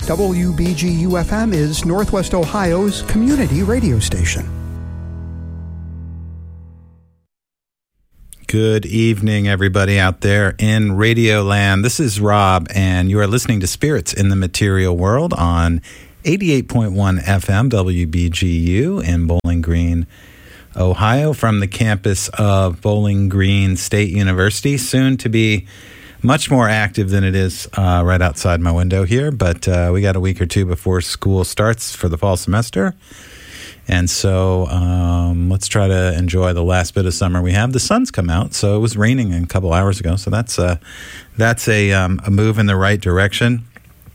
WBGU-FM is Northwest Ohio's community radio station. Good evening, everybody out there in Radio Land. This is Rob, and you are listening to Spirits in the Material World on 88.1 FM WBGU in Bowling Green, Ohio, from the campus of Bowling Green State University, soon to be much more active than it is right outside my window here. But we got a week or two before school starts for the fall semester. And so let's try to enjoy the last bit of summer we have. The sun's come out, so it was raining a couple hours ago. So that's a move in the right direction.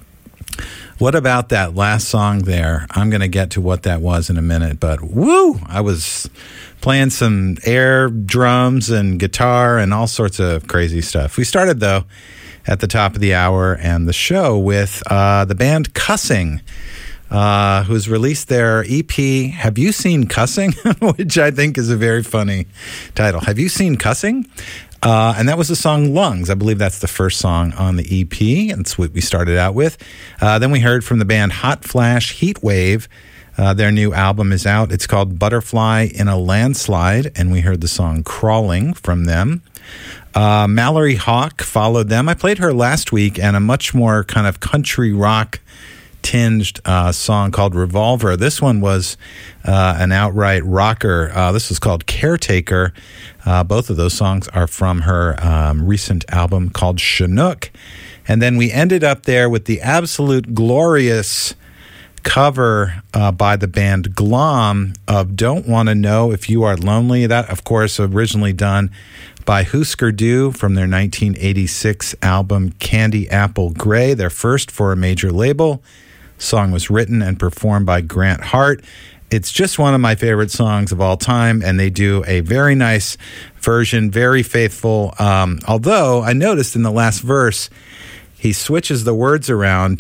What about that last song there? I'm going to get to what that was in a minute. But woo! I was playing some air drums and guitar and all sorts of crazy stuff. We started, though, at the top of the hour and the show with the band Cussing, who's released their EP, Have You Seen Cussing? Which I think is a very funny title. Have You Seen Cussing? And that was the song Lungs. I believe that's the first song on the EP. That's what we started out with. Then we heard from the band Hot Flash Heatwave. Their new album is out. It's called Butterfly in a Landslide, and we heard the song Crawling from them. Mallory Hawk followed them. I played her last week, and a much more kind of country rock tinged song called Revolver. This one was an outright rocker. This was called Caretaker. Both of those songs are from her recent album called Chinook. And then we ended up there with the absolute glorious cover by the band Glom of Don't Want to Know If You Are Lonely. That, of course, originally done by Husker Du from their 1986 album Candy Apple Gray, their first for a major label. The song was written and performed by Grant Hart. It's just one of my favorite songs of all time, and they do a very nice version, very faithful. Although I noticed in the last verse, he switches the words around.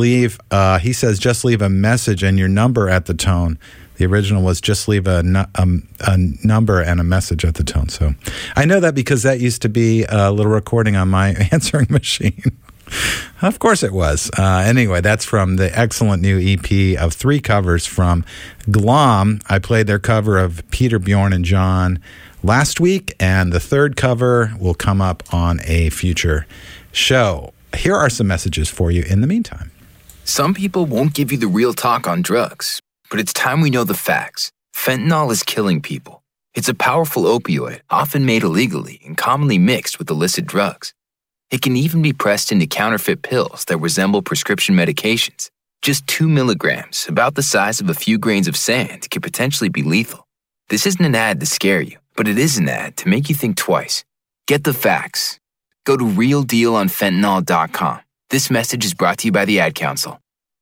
He says, just leave a message and your number at the tone. The original was just leave a number and a message at the tone. So I know that because that used to be a little recording on my answering machine. Of course it was. Anyway, that's from the excellent new EP of 3 covers from Glom. I played their cover of Peter, Bjorn, and John last week, and the third cover will come up on a future show. Here are some messages for you in the meantime. Some people won't give you the real talk on drugs, but it's time we know the facts. Fentanyl is killing people. It's a powerful opioid, often made illegally and commonly mixed with illicit drugs. It can even be pressed into counterfeit pills that resemble prescription medications. Just 2 milligrams, about the size of a few grains of sand, could potentially be lethal. This isn't an ad to scare you, but it is an ad to make you think twice. Get the facts. Go to realdealonfentanyl.com. This message is brought to you by the Ad Council.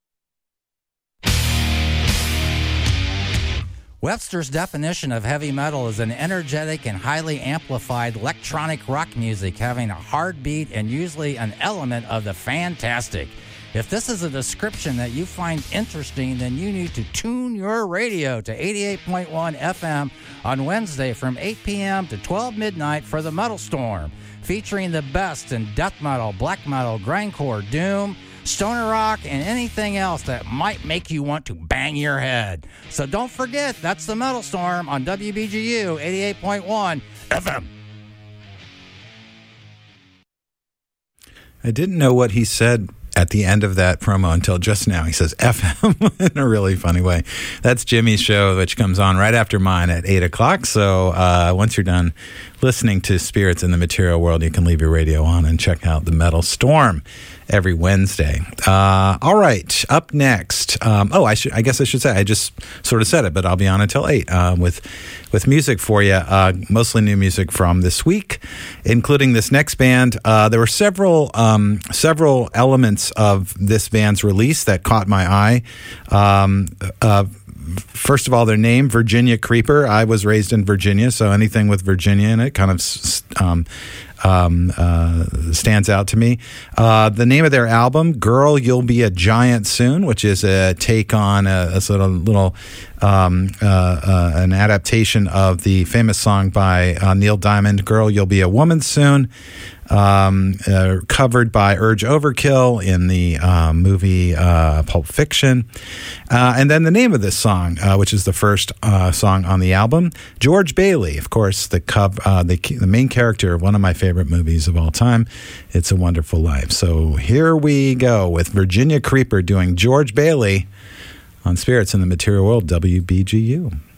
Webster's definition of heavy metal is an energetic and highly amplified electronic rock music having a hard beat and usually an element of the fantastic. If this is a description that you find interesting, then you need to tune your radio to 88.1 FM on Wednesday from 8 p.m. to 12 midnight for the Metal Storm, featuring the best in death metal, black metal, grindcore, doom, stoner rock, and anything else that might make you want to bang your head. So don't forget, that's the Metal Storm on WBGU 88.1 FM. I didn't know what he said at the end of that promo until just now. He says FM in a really funny way. That's Jimmy's show, which comes on right after mine at 8 o'clock. So once you're done listening to Spirits in the Material World, you can leave your radio on and check out the Metal Storm every Wednesday. All right, up next. I guess I should say, I just sort of said it, but I'll be on until 8 with music for you, mostly new music from this week, including this next band. There were several elements of this band's release that caught my eye. First of all, their name, Virginia Creeper. I was raised in Virginia, so anything with Virginia in it kind of stands out to me. The name of their album, Girl, You'll Be a Giant Soon, which is a take on a sort of little an adaptation of the famous song by Neil Diamond, "Girl, You'll Be a Woman Soon," covered by Urge Overkill in the movie Pulp Fiction. And then the name of this song, which is the first song on the album, George Bailey, of course, the main character of one of my favorite movies of all time, It's a Wonderful Life. So here we go with Virginia Creeper doing George Bailey on Spirits in the Material World, WBGU.